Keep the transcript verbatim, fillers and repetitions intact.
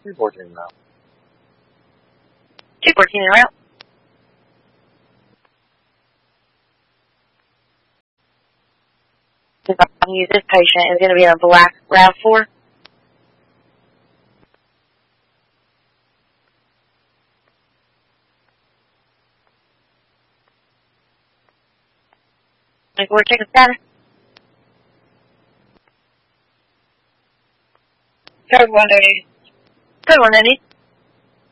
two fourteen now. two fourteen en route. If I can use this patient, is going to be a black RAV four. Like we're checking status. Code one eighty. Code one eighty.